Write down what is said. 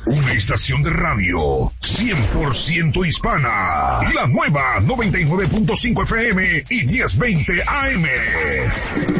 Una estación de radio 100% hispana. La nueva 99.5 FM y 1020 AM.